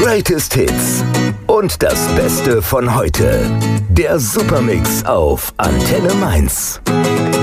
Greatest Hits und das Beste von heute. Der Supermix auf Antenne Mainz.